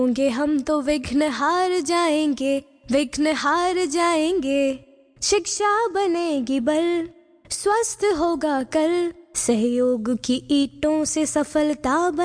होंगे हम तो विघ्न हार जाएंगे, विघ्न हार जाएंगे। शिक्षा बनेगी बल, स्वस्थ होगा कल, सहयोग की ईंटों से सफलता